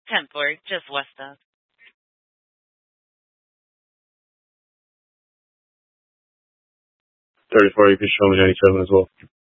10-4, just west of. 34, you can show me 97 as well.